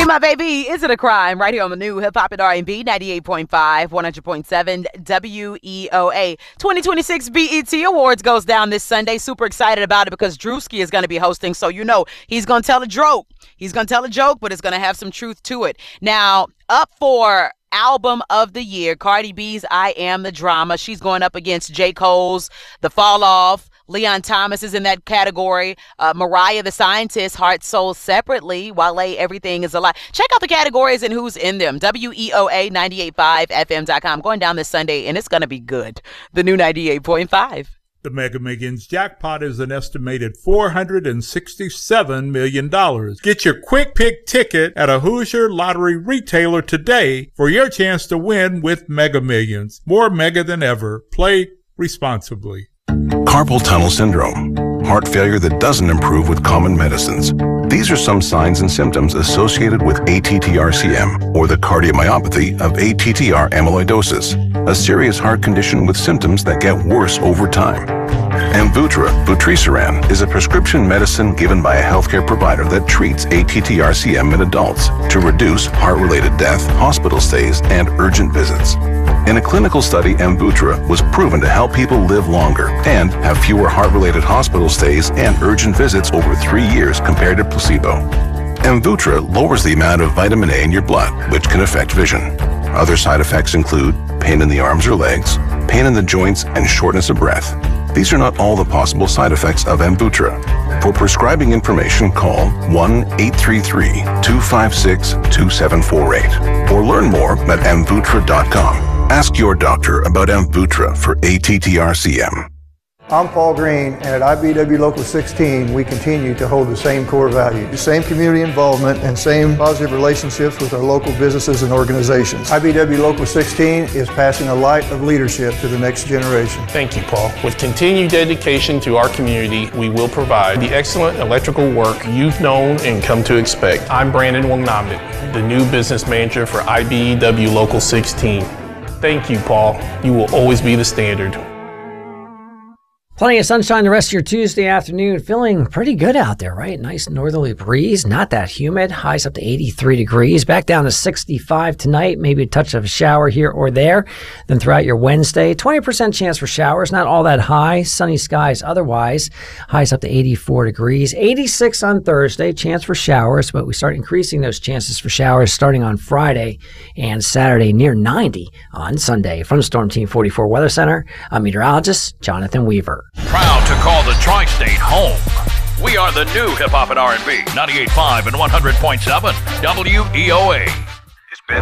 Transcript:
Be My Baby, Is It a Crime? Right here on the new Hip Hop and R&B, 98.5, 100.7 WEOA. 2026 BET Awards goes down this Sunday. Super excited about it because Drewski is going to be hosting, so you know he's going to tell a joke. He's going to tell a joke, but it's going to have some truth to it. Now, up for Album of the Year, Cardi B's I Am the Drama. She's going up against J. Cole's The Fall Off. Leon Thomas is in that category. Mariah the Scientist, Heart, Soul, Separately. Wale, Everything is a Lie. Check out the categories and who's in them. WEOA 98.5FM.com. Going down this Sunday, and it's going to be good. The new 98.5. The Mega Millions jackpot is an estimated $467 million. Get your quick pick ticket at a Hoosier Lottery retailer today for your chance to win with Mega Millions. More mega than ever. Play responsibly. Carpal tunnel syndrome, heart failure that doesn't improve with common medicines. These are some signs and symptoms associated with ATTR-CM, or the cardiomyopathy of ATTR amyloidosis, a serious heart condition with symptoms that get worse over time. Amvuttra, vutrisiran, is a prescription medicine given by a healthcare provider that treats ATTR-CM in adults to reduce heart-related death, hospital stays, and urgent visits. In a clinical study, Amvuttra was proven to help people live longer and have fewer heart-related hospital stays and urgent visits over 3 years compared to placebo. Amvuttra lowers the amount of vitamin A in your blood, which can affect vision. Other side effects include pain in the arms or legs, pain in the joints, and shortness of breath. These are not all the possible side effects of Amvuttra. For prescribing information, call 1-833-256-2748 or learn more at amvuttra.com. Ask your doctor about Amvuttra for ATTR-CM. I'm Paul Green, and at IBEW Local 16, we continue to hold the same core values, the same community involvement, and same positive relationships with our local businesses and organizations. IBEW Local 16 is passing a light of leadership to the next generation. Thank you, Paul. With continued dedication to our community, we will provide the excellent electrical work you've known and come to expect. I'm Brandon Wangnamit, the new business manager for IBEW Local 16. Thank you, Paul. You will always be the standard. Plenty of sunshine the rest of your Tuesday afternoon. Feeling pretty good out there, right? Nice northerly breeze, not that humid. Highs up to 83 degrees. Back down to 65 tonight. Maybe a touch of a shower here or there. Then throughout your Wednesday, 20% chance for showers. Not all that high. Sunny skies otherwise. Highs up to 84 degrees. 86 on Thursday. Chance for showers, but we start increasing those chances for showers starting on Friday and Saturday, near 90 on Sunday. From Storm Team 44 Weather Center, I'm meteorologist Jonathan Weaver. Proud to call the Tri-State home. We are the new Hip Hop and R&B, 98.5 and 100.7 WEOA.